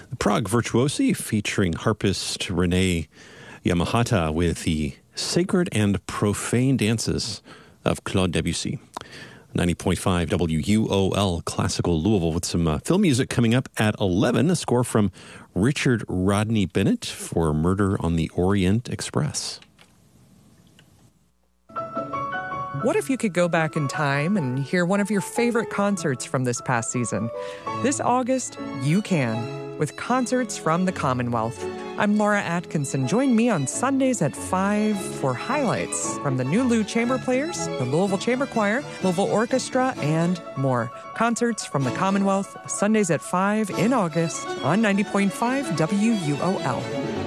The Prague Virtuosi featuring harpist Renee Yamahata with the Sacred and Profane Dances of Claude Debussy. 90.5 WUOL Classical Louisville with some film music coming up at 11. A score from Richard Rodney Bennett for Murder on the Orient Express. What if you could go back in time and hear one of your favorite concerts from this past season? This August, you can, with concerts from the Commonwealth. I'm Laura Atkinson. Join me on Sundays at 5 for highlights from the new Lou Chamber Players, the Louisville Chamber Choir, Louisville Orchestra, and more. Concerts from the Commonwealth, Sundays at 5 in August on 90.5 WUOL.